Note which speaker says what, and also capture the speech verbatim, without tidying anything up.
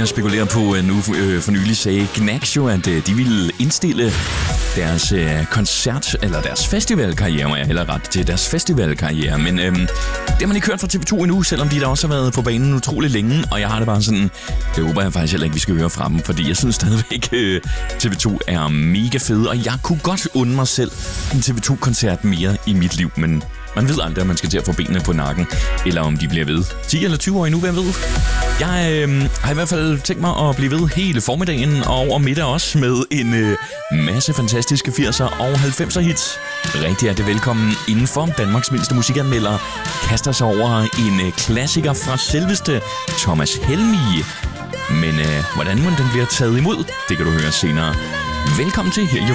Speaker 1: med at spekulere på, nu øh, for nylig sagde Gnags jo, at øh, de ville indstille deres øh, koncert, eller deres festivalkarriere, må jeg heller ret til, deres festivalkarriere. Men øh, det har man ikke hørt fra T V to endnu, selvom de da også har været på banen utrolig længe. Og jeg har det bare sådan, det håber jeg faktisk heller ikke, vi skal høre fra dem, fordi jeg synes stadigvæk, øh, T V to er mega fede. Og jeg kunne godt unde mig selv en T V to-koncert mere i mit liv, men man ved aldrig, om man skal til at få benene på nakken, eller om de bliver ved. ti eller tyve år endnu, hvem ved? Jeg øh, har i hvert fald tænkt mig at blive ved hele formiddagen og over middag også med en øh, masse fantastiske firser og halvfemser hits. Rigtig hjertelig velkommen indenfor. Danmarks mindste musikanmelder kaster sig over en øh, klassiker fra selveste Thomas Helmig. Men øh, hvordan må den bliver taget imod, det kan du høre senere. Velkommen til her.